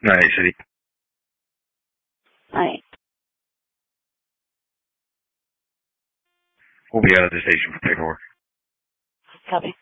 Night City. Night. We'll be out of the station for paperwork. Copy.